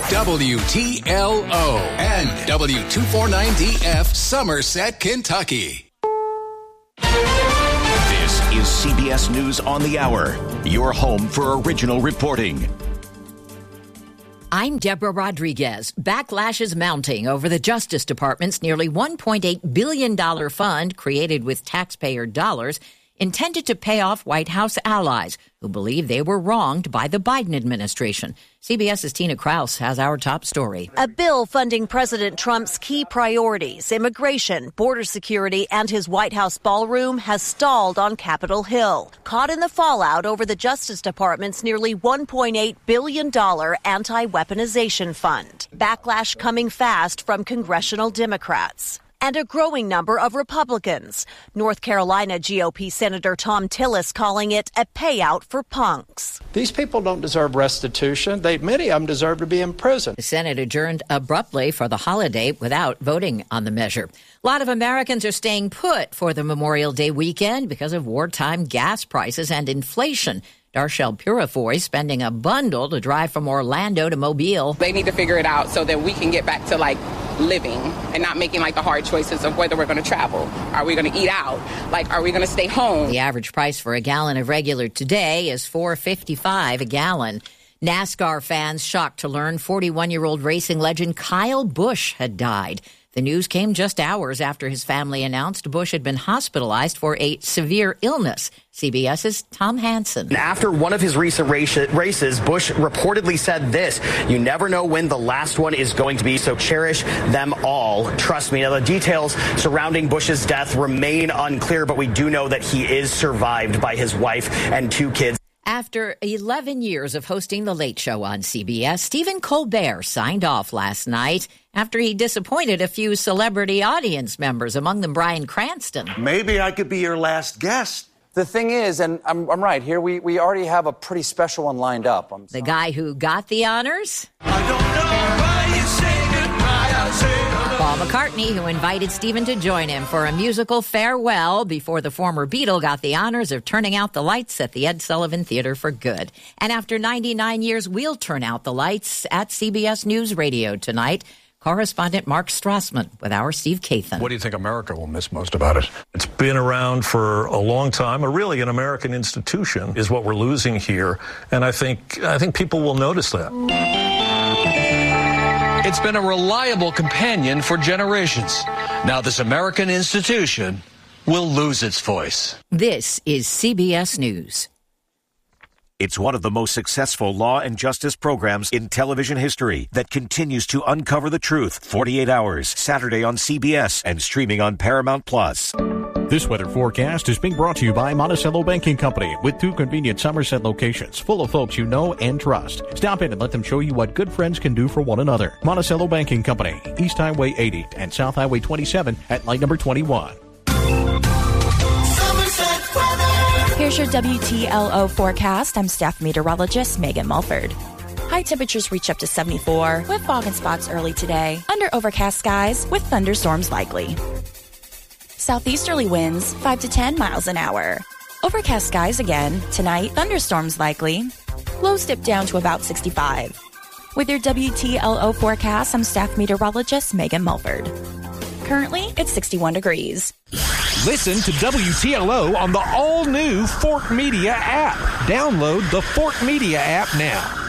WTLO and W249DF Somerset, Kentucky. This is CBS News on the Hour, your home for original reporting. I'm Deborah Rodriguez. Backlash is mounting over the Justice Department's nearly $1.8 billion fund created with taxpayer dollars intended to pay off White House allies who believe they were wronged by the Biden administration. CBS's Tina Kraus has our top story. A bill funding President Trump's key priorities, immigration, border security, and his White House ballroom has stalled on Capitol Hill, caught in the fallout over the Justice Department's nearly $1.8 billion anti-weaponization fund. Backlash coming fast from congressional Democrats and a growing number of Republicans. North Carolina GOP Senator Thom Tillis calling it a payout for punks. These people don't deserve restitution. Many of them deserve to be in prison. The Senate adjourned abruptly for the holiday without voting on the measure. A lot of Americans are staying put for the Memorial Day weekend because of wartime gas prices and inflation. Darshell Purifoy spending a bundle to drive from Orlando to Mobile. They need to figure it out so that we can get back to living and not making the hard choices of whether we're going to travel. Are we going to eat out? Are we going to stay home? The average price for a gallon of regular today is $4.55 a gallon. NASCAR fans shocked to learn 41-year-old racing legend Kyle Busch had died. The news came just hours after his family announced Busch had been hospitalized for a severe illness. CBS's Tom Hansen. After one of his recent races, Busch reportedly said this: "You never know when the last one is going to be, so cherish them all. Trust me." Now, the details surrounding Busch's death remain unclear, but we do know that he is survived by his wife and 2 kids. After 11 years of hosting The Late Show on CBS, Stephen Colbert signed off last night after he disappointed a few celebrity audience members, among them Bryan Cranston. Maybe I could be your last guest. The thing is, and I'm right here, we already have a pretty special one lined up. The guy who got the honors? I don't know why you say goodbye, I say Paul McCartney, who invited Stephen to join him for a musical farewell before the former Beatle got the honors of turning out the lights at the Ed Sullivan Theater for good. And after 99 years, we'll turn out the lights at CBS News Radio tonight. Correspondent Mark Strassman with our Steve Kathan. What do you think America will miss most about it? It's been around for a long time. Really, an American institution is what we're losing here. And I think people will notice that. It's been a reliable companion for generations. Now this American institution will lose its voice. This is CBS News. It's one of the most successful law and justice programs in television history that continues to uncover the truth. 48 Hours, Saturday on CBS and streaming on Paramount+. This weather forecast is being brought to you by Monticello Banking Company, with 2 convenient Somerset locations full of folks you know and trust. Stop in and let them show you what good friends can do for one another. Monticello Banking Company, East Highway 80 and South Highway 27 at light number 21. Here's your WTLO forecast. I'm staff meteorologist Megan Mulford. High temperatures reach up to 74 with fog and spots early today. Under overcast skies with thunderstorms likely. Southeasterly winds 5 to 10 miles an hour. Overcast skies again. Tonight, thunderstorms likely. Lows dip down to about 65. With your WTLO forecast, I'm staff meteorologist Megan Mulford. Currently, it's 61 degrees. Listen to WTLO on the all-new Fort Media app. Download the Fort Media app now.